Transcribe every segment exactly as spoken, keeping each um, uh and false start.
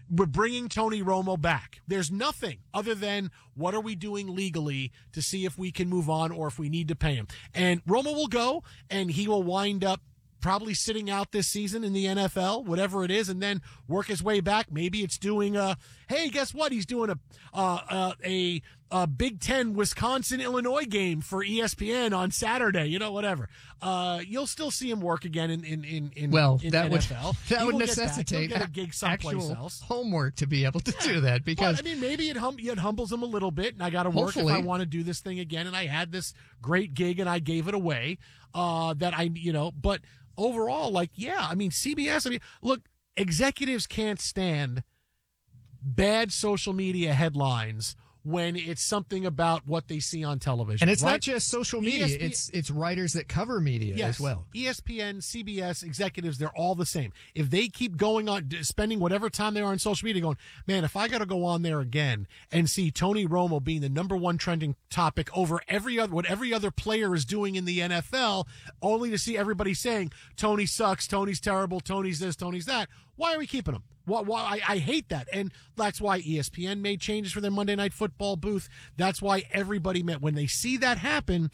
we're bringing Tony Romo back. There's nothing other than what are we doing legally to see if we can move on or if we need to pay him. And Romo will go, and he will wind up probably sitting out this season in the N F L, whatever it is, and then work his way back. Maybe it's doing a, hey, guess what? He's doing a, uh, uh, a, a Big Ten Wisconsin Illinois game for E S P N on Saturday, you know, whatever. Uh, you'll still see him work again in, in, in, in, well, in that N F L. Would, that he would get necessitate get a gig someplace actual else. homework to be able to do that because. But, I mean, maybe it, hum- it humbles him a little bit, and I got to work if I want to do this thing again. And I had this great gig, and I gave it away. Uh, that I, you know, but overall, like, yeah, I mean, C B S. I mean, look, executives can't stand bad social media headlines when it's something about what they see on television. And it's right? not just social media. E S P N, it's it's writers that cover media yes, as well. E S P N, C B S, executives, they're all the same. If they keep going on, spending whatever time they are on social media going, man, if I got to go on there again and see Tony Romo being the number one trending topic over every other, what every other player is doing in the N F L, only to see everybody saying, Tony sucks, Tony's terrible, Tony's this, Tony's that. Why are we keeping him? Why, why, I, I hate that. And that's why E S P N made changes for their Monday Night Football booth. That's why everybody met. When they see that happen,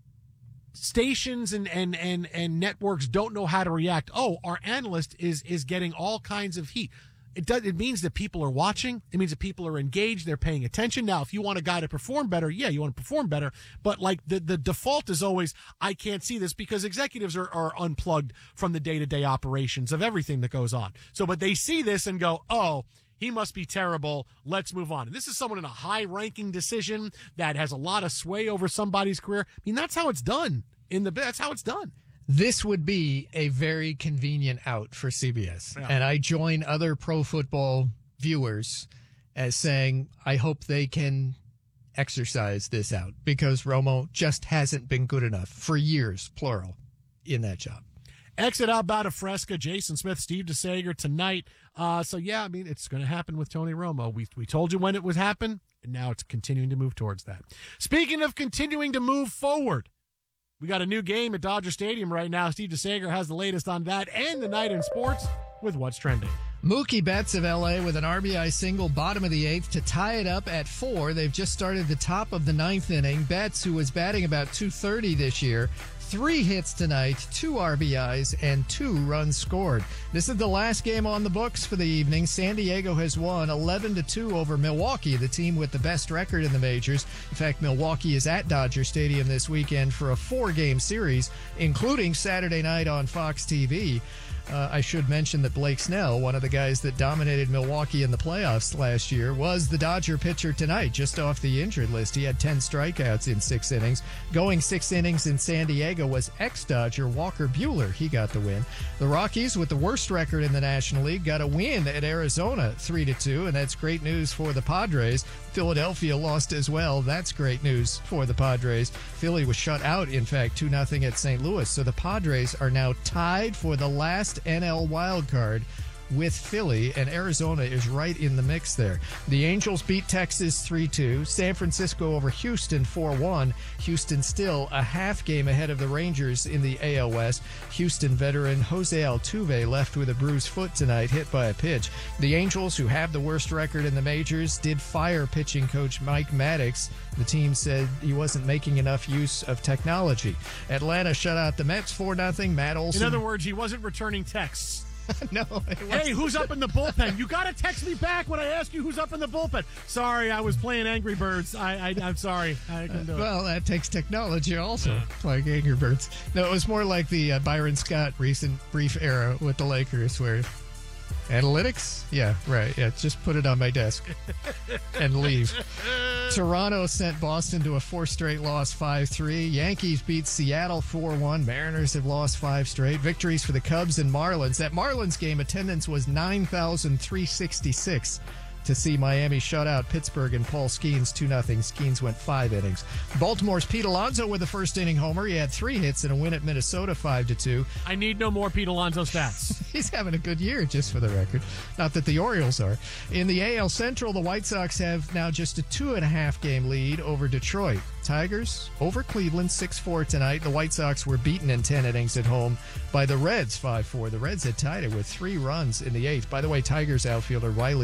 stations and, and, and, and networks don't know how to react. Oh, our analyst is, is getting all kinds of heat. It does, it means that people are watching. It means that people are engaged. They're paying attention. Now, if you want a guy to perform better, yeah, you want to perform better. But like the, the default is always, I can't see this because executives are, are unplugged from the day-to-day operations of everything that goes on. So, but they see this and go, oh, he must be terrible. Let's move on. And this is someone in a high-ranking decision that has a lot of sway over somebody's career. I mean, that's how it's done in the, that's how it's done. This would be a very convenient out for C B S. Yeah. And I join other pro football viewers as saying, I hope they can exercise this out because Romo just hasn't been good enough for years, plural, in that job. Exit out Bada Fresca, Jason Smith, Steve DeSager tonight. Uh, so, yeah, I mean, it's going to happen with Tony Romo. We we told you when it would happen, and now it's continuing to move towards that. Speaking of continuing to move forward, we got a new game at Dodger Stadium right now. Steve DeSager has the latest on that and the night in sports with What's Trending. Mookie Betts of L A with an R B I single, bottom of the eighth, to tie it up at four. They've just started the top of the ninth inning. Betts, who was batting about two thirty this year, three hits tonight, two R B Is, and two runs scored. This is the last game on the books for the evening. San Diego has won eleven to two over Milwaukee, the team with the best record in the majors. In fact, Milwaukee is at Dodger Stadium this weekend for a four-game series, including Saturday night on Fox T V. Uh, I should mention that Blake Snell, one of the guys that dominated Milwaukee in the playoffs last year, was the Dodger pitcher tonight, just off the injured list. He had ten strikeouts in six innings. Going six innings in San Diego was ex-Dodger Walker Buehler. He got the win. The Rockies, with the worst record in the National League, got a win at Arizona three to two, and that's great news for the Padres. Philadelphia lost as well. That's great news for the Padres. Philly was shut out, in fact, two nothing at Saint Louis. So the Padres are now tied for the last N L wild card with Philly, and Arizona is right in the mix there. The Angels beat Texas three two. San Francisco over Houston four one. Houston still a half game ahead of the Rangers in the A L West. Houston veteran Jose Altuve left with a bruised foot tonight, hit by a pitch. The Angels, who have the worst record in the majors, did fire pitching coach Mike Maddox. The team said he wasn't making enough use of technology. Atlanta shut out the Mets four nothing. Matt Olson. In other words, he wasn't returning texts. No. Hey, who's up in the bullpen? You got to text me back when I ask you who's up in the bullpen. Sorry, I was playing Angry Birds. I, I, I'm sorry. I can do it. Well, that takes technology also, like Angry Birds. No, it was more like the uh, Byron Scott recent brief era with the Lakers where analytics? Yeah, right. Yeah, just put it on my desk and leave. Toronto sent Boston to a four straight loss, five three. Yankees beat Seattle four one. Mariners have lost five straight. Victories for the Cubs and Marlins. That Marlins game attendance was nine thousand three hundred sixty-six to see Miami shut out Pittsburgh and Paul Skeens two nothing. Skeens went five innings. Baltimore's Pete Alonso with a first inning homer. He had three hits and a win at Minnesota five to two. I need no more Pete Alonso stats. He's having a good year, just for the record. Not that the Orioles are. In the A L Central, the White Sox have now just a two and a half game lead over Detroit. Tigers over Cleveland six four tonight. The White Sox were beaten in ten innings at home by the Reds five four. The Reds had tied it with three runs in the eighth. By the way, Tigers outfielder Riley